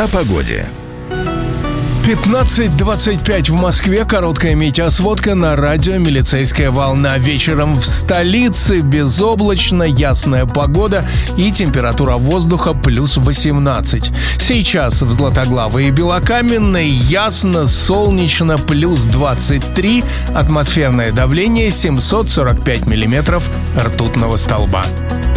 О погоде. 15:25 в Москве. Короткая метеосводка на радио «Милицейская волна». Вечером в столице безоблачно, ясная погода и температура воздуха плюс 18. Сейчас в Златоглавой и Белокаменной ясно, солнечно, плюс 23. Атмосферное давление 745 миллиметров ртутного столба.